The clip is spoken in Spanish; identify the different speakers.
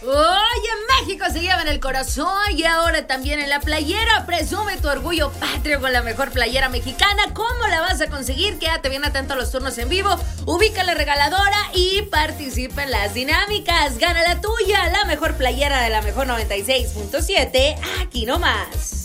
Speaker 1: Oye, México se lleva en el corazón y ahora también en la playera. Presume tu orgullo patrio con la mejor playera mexicana. ¿Cómo la vas a conseguir? Quédate bien atento a los turnos en vivo. Ubica la regaladora y participa en las dinámicas. Gana la tuya, la mejor playera de la mejor 96.7. Aquí nomás.